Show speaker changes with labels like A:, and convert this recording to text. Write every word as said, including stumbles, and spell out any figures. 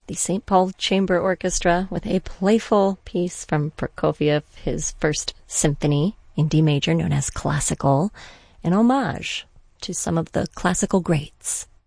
A: the Saint Paul Chamber Orchestra with a playful piece from Prokofiev, his first symphony in D major known as Classical, an homage to some of the classical greats.